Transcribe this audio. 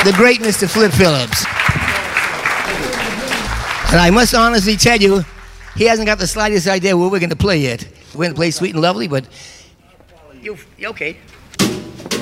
the great Mr. Flip Phillips. And I must honestly tell you, he hasn't got the slightest idea what we're going to play yet. We're going to play Sweet and Lovely, but... You okay?